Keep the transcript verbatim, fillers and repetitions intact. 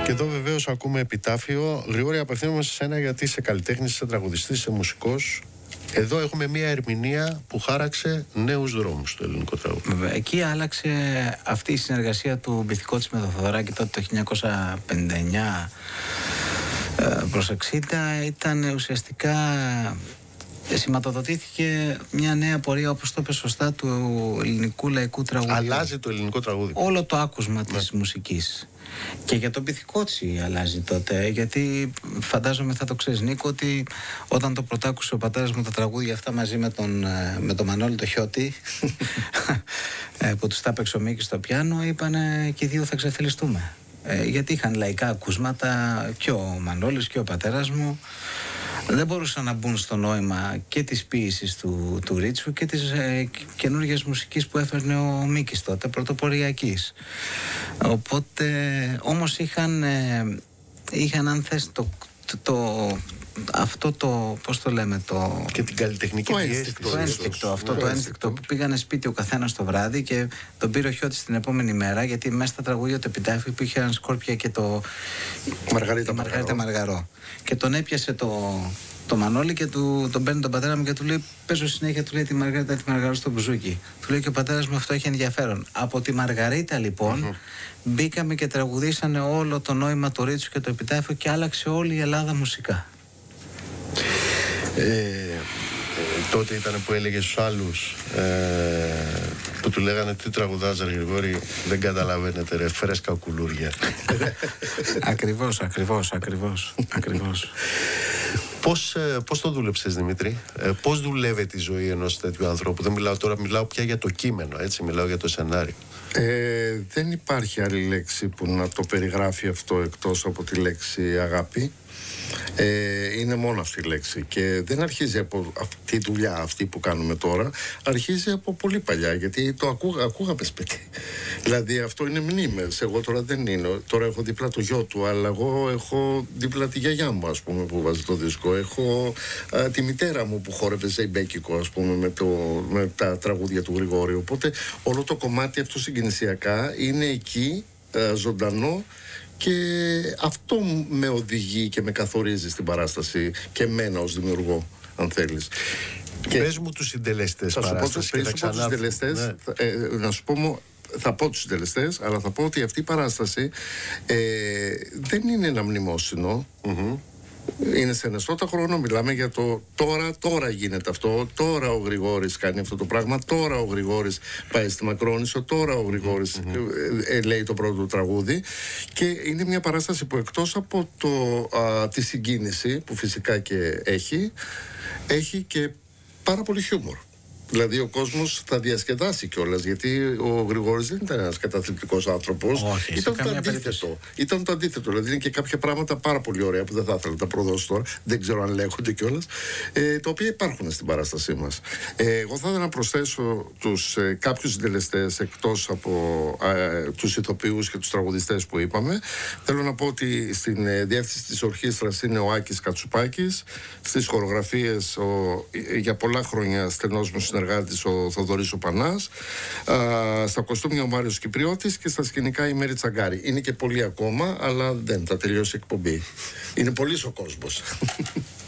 Και εδώ βεβαίως ακούμε επιτάφιο. Γρηγόρη, απευθύνομαι σε σένα γιατί είσαι καλλιτέχνης, είσαι τραγουδιστής, είσαι μουσικός. Εδώ έχουμε μια ερμηνεία που χάραξε νέους δρόμους στο ελληνικό τραγούδι. Εκεί άλλαξε αυτή η συνεργασία του Μπιθικότσι με τον Θοδωράκη τότε το χίλια εννιακόσια πενήντα εννιά προς εξήντα. Ήταν ουσιαστικά, σηματοδοτήθηκε μια νέα πορεία, όπως το είπε σωστά, του ελληνικού λαϊκού τραγουδιού. Αλλάζει το ελληνικό τραγούδι. Όλο το άκουσμα της ναι. μουσικής. Και για τον Μπιθικότσι αλλάζει τότε, γιατί φαντάζομαι θα το ξέρεις, Νίκο, ότι όταν το πρωτάκουσε ο πατέρας μου τα τραγούδια αυτά μαζί με τον, με τον Μανώλη το Χιώτη που τους τα έπαιξε ο Μίκης στο πιάνο, είπανε και οι δύο θα ξεφελιστούμε. Ε, γιατί είχαν λαϊκά ακούσματα και ο Μανώλης και ο πατέρας μου. Δεν μπορούσαν να μπουν στο νόημα και της ποίησης του, του Ρίτσου και της ε, καινούργιας μουσικής που έφερνε ο Μίκης τότε, πρωτοποριακής. Οπότε όμως είχαν, ε, είχαν αν θες το, το, το, αυτό το, πώς το λέμε, το... Και την καλλιτεχνική το ένστικτο, το ένστικτο, αυτό το ένστικτο που πήγανε σπίτι ο καθένας το βράδυ και τον πήρε ο Χιώτης την επόμενη μέρα, γιατί μέσα στα τραγούδια το επιτάφιο που είχε έναν Σκόρπια και το Μαργαρίτα, Μαργαρίτα Μαργαρό. Και τον έπιασε το, το Μανώλη και του, τον παίρνει τον πατέρα μου και του λέει: παίζω συνέχεια, του λέει, τη Μαργαρίτα, τη Μαργαρό στο μπουζούκι. Του λέει και ο πατέρας μου: αυτό έχει ενδιαφέρον. Από τη Μαργαρίτα λοιπόν mm-hmm. μπήκαμε και τραγουδήσανε όλο το νόημα του Ρίτσου και το επιτάφιο και άλλαξε όλη η Ελλάδα μουσικά. Ε, ε, τότε ήταν που έλεγε στους άλλους ε, που του λέγανε τι τραγουδάς ρε Γρηγόρη, δεν καταλαβαίνετε ρε, φρέσκα κουλούρια. Ακριβώς, ακριβώς, ακριβώς, ακριβώς. Πώς, ε, πώς το δούλεψες Δημήτρη, ε, πώς δουλεύει η ζωή ενός τέτοιου ανθρώπου? Δεν μιλάω τώρα, μιλάω πια για το κείμενο, έτσι, μιλάω για το σενάριο. Ε, δεν υπάρχει άλλη λέξη που να το περιγράφει αυτό εκτός από τη λέξη αγάπη. Ε, είναι μόνο αυτή η λέξη και δεν αρχίζει από αυτή τη δουλειά αυτή που κάνουμε τώρα, αρχίζει από πολύ παλιά, γιατί το ακούγα, ακούγαμε σπίτι. Δηλαδή αυτό είναι μνήμες. Εγώ τώρα δεν είναι, τώρα έχω δίπλα το γιο του, αλλά εγώ έχω δίπλα τη γιαγιά μου, ας πούμε, που βάζει το δίσκο, έχω α, τη μητέρα μου που χόρευε ζεϊμπέκικο, ας πούμε, με, το, με τα τραγούδια του Γρηγόρη, οπότε όλο το κομμάτι αυτό συγκινησιακά είναι εκεί, α, ζωντανό. Και αυτό με οδηγεί και με καθορίζει στην παράσταση και εμένα ως δημιουργό, αν θέλεις. Και πες μου τους συντελεστές θα παράσταση. Θα σου πω τους συντελεστές, ναι. ε, να σου πω, θα πω τους συντελεστές, αλλά θα πω ότι αυτή η παράσταση ε, δεν είναι ένα μνημόσυνο. Mm-hmm. Είναι σε ενεστώτα χρόνο, μιλάμε για το τώρα, τώρα γίνεται αυτό, τώρα ο Γρηγόρης κάνει αυτό το πράγμα, τώρα ο Γρηγόρης πάει στη Μακρόνισσο, τώρα ο Γρηγόρης mm-hmm. ε, ε, λέει το πρώτο του τραγούδι, και είναι μια παράσταση που εκτός από το, α, τη συγκίνηση που φυσικά και έχει, έχει και πάρα πολύ χιούμορ. Δηλαδή ο κόσμος θα διασκεδάσει κιόλας, γιατί ο Γρηγόρης δεν ήταν ένας καταθλιπτικός άνθρωπος. Όχι, ήταν το αντίθετο. Ήταν το αντίθετο. Δηλαδή είναι και κάποια πράγματα πάρα πολύ ωραία που δεν θα ήθελα να τα προδώσω τώρα, δεν ξέρω αν λέγονται κιόλας, ε, τα οποία υπάρχουν στην παράστασή μας. Ε, εγώ θα ήθελα να προσθέσω τους, ε, κάποιους συντελεστές εκτός από ε, τους ηθοποιούς και τους τραγουδιστές που είπαμε. Θέλω να πω ότι στην ε, διεύθυνση της ορχήστρας είναι ο Άκης Κατσουπάκης, στις χορογραφίες ο, ε, για πολλά χρόνια στενός μου συνεργάτης ο Θοδωρής ο Πανάς, α, στα κοστούμια ο Μάριος Κυπριώτης και στα σκηνικά η Μέρη Τσαγκάρη. Είναι και πολλοί ακόμα, αλλά δεν θα τελειώσει η εκπομπή. Είναι πολύς ο κόσμος.